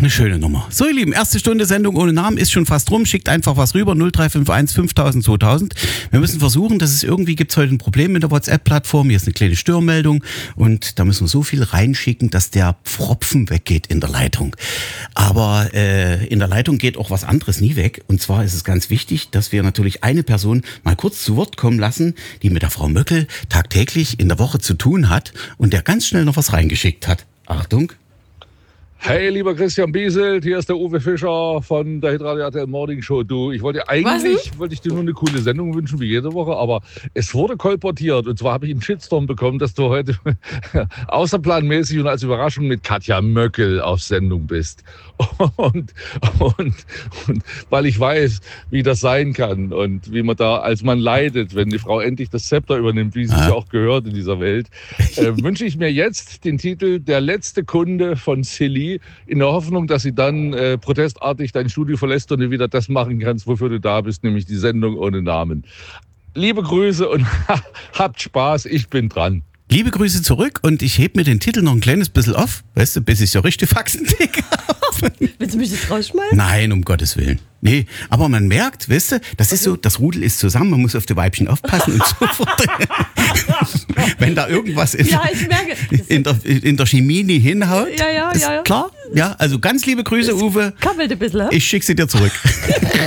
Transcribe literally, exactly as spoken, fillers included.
eine schöne Nummer. So, ihr Lieben, erste Stunde Sendung ohne Namen ist schon fast rum. Schickt einfach was rüber, null drei fünf eins fünftausend zweitausend. Wir müssen versuchen, dass es irgendwie gibt heute ein Problem mit der WhatsApp-Plattform. Hier ist eine kleine Störmeldung und da müssen wir so viel reinschicken, dass der Pfropfen weggeht in der Leitung. Aber äh, in der Leitung geht auch was anderes nie weg. Und zwar ist es ganz wichtig, dass wir natürlich eine Person mal kurz zu Wort kommen lassen, die mit der Frau Möckel tagtäglich in der Woche zu tun hat und der ganz schnell noch was reingeschickt hat. Achtung. Hey, lieber Christian Bieselt, hier ist der Uwe Fischer von der Hitradio R T L Morning Show. Du, ich wollte eigentlich, wollte ich dir nur eine coole Sendung wünschen, wie jede Woche, aber es wurde kolportiert und zwar habe ich einen Shitstorm bekommen, dass du heute außerplanmäßig und als Überraschung mit Katja Möckel auf Sendung bist. Und, und, und weil ich weiß, wie das sein kann und wie man da als Mann leidet, wenn die Frau endlich das Zepter übernimmt, wie sie es ja auch gehört in dieser Welt, äh, wünsche ich mir jetzt den Titel Der letzte Kunde von Silly, in der Hoffnung, dass sie dann äh, protestartig dein Studio verlässt und du wieder das machen kannst, wofür du da bist, nämlich die Sendung ohne Namen. Liebe Grüße und habt Spaß, ich bin dran. Liebe Grüße zurück und ich heb mir den Titel noch ein kleines bisschen auf, weißt du, bis ich so richtig faxendick habe. Willst du mich jetzt rausschmeißen? Nein, um Gottes Willen. Nee, aber man merkt, weißt du, das ist so, das Rudel ist zusammen, man muss auf die Weibchen aufpassen und so fort. Wenn da irgendwas in, ja, ich merke. in, der, in der Chemie nie hinhaut, ja, ja, ist ja, ja. klar. Ja, also ganz liebe Grüße, das Uwe. Kabbelt ein bisschen, ich schick sie dir zurück.